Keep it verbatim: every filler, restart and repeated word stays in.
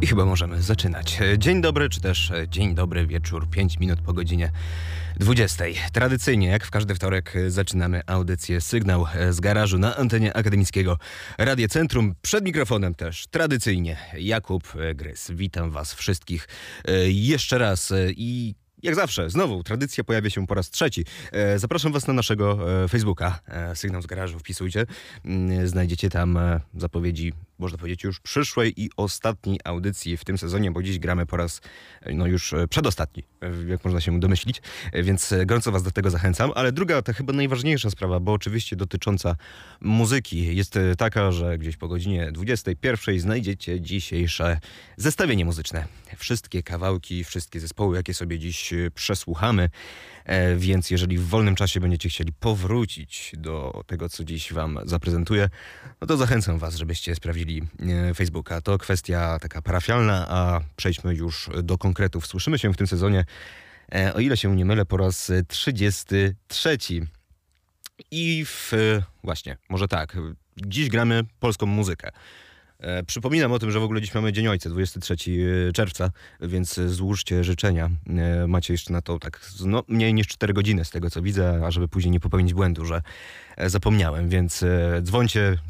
I chyba możemy zaczynać. Dzień dobry, czy też dzień dobry wieczór, pięć minut po godzinie dwudziestej. Tradycyjnie, jak w każdy wtorek, zaczynamy audycję Sygnał z garażu na antenie akademickiego Radia Centrum. Przed mikrofonem też tradycyjnie Jakub Grys. Witam was wszystkich jeszcze raz i jak zawsze, znowu, tradycja pojawia się po raz trzeci. E, zapraszam was na naszego e, Facebooka, e, Sygnał z garażu, wpisujcie. E, znajdziecie tam e, zapowiedzi, można powiedzieć, już przyszłej i ostatniej audycji w tym sezonie, bo dziś gramy po raz, e, no już e, przedostatni, e, jak można się domyślić, e, więc e, gorąco was do tego zachęcam. Ale druga, to chyba najważniejsza sprawa, bo oczywiście dotycząca muzyki, jest e, taka, że gdzieś po godzinie dwudziestej pierwszej znajdziecie dzisiejsze zestawienie muzyczne. Wszystkie kawałki, wszystkie zespoły, jakie sobie dziś przesłuchamy, e, więc jeżeli w wolnym czasie będziecie chcieli powrócić do tego, co dziś wam zaprezentuję, no to zachęcam was, żebyście sprawdzili e, Facebooka. To kwestia taka parafialna, a przejdźmy już do konkretów. Słyszymy się w tym sezonie, e, o ile się nie mylę, po raz trzydziesty trzeci. I w, właśnie, może tak, dziś gramy polską muzykę. E, przypominam o tym, że w ogóle dziś mamy Dzień Ojca, dwudziestego trzeciego czerwca, więc złóżcie życzenia. E, macie jeszcze na to tak no, mniej niż cztery godziny z tego, co widzę, a żeby później nie popełnić błędu, że e, zapomniałem, więc e, dzwońcie,